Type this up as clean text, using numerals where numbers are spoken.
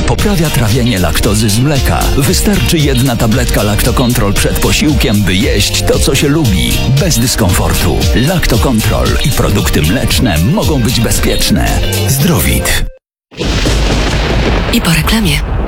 poprawia trawienie laktozy z mleka. Wystarczy jedna tabletka Lactocontrol przed posiłkiem, by jeść to, co się lubi, bez dyskomfortu. Lactocontrol i produkty mleczne mogą być bezpieczne. Zdrowit. I po reklamie.